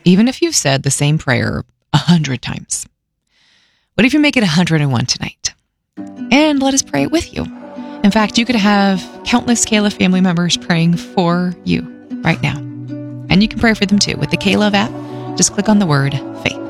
even if you've said the same prayer 100 times. What if you make it 101 tonight? And let us pray it with you. In fact, you could have countless Kayla family members praying for you right now. And you can pray for them too. With the K-Love app, just click on the word faith.